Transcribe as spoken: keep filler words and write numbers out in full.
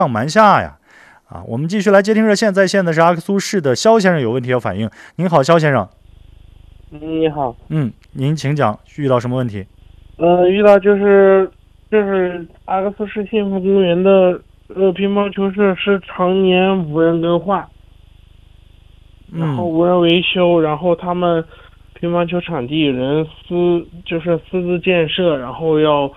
上瞒下呀。啊，我们继续来接听热线，在线的是阿克苏市的肖先生，有问题要反映。您好，肖先生。 嗯，你好。 嗯，您请讲，遇到什么问题？ 呃，遇到就是就是阿克苏市幸福公园的呃乒乓球设施常年无人更换，然后嗯无人维修，然后他们乒乓球场地有人私就是私自建设，然后要